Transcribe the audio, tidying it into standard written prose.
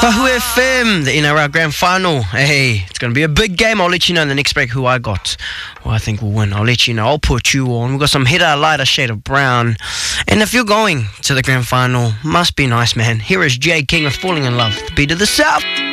Kahu FM, the NRL Grand Final. Hey, it's going to be a big game. I'll let you know in the next break who I got, who I think will win. I'll let you know. I'll put you on. We've got some hitter, lighter shade of brown. And if you're going to the Grand Final, must be nice, man. Here is Jay King with Falling in Love, the beat of the South.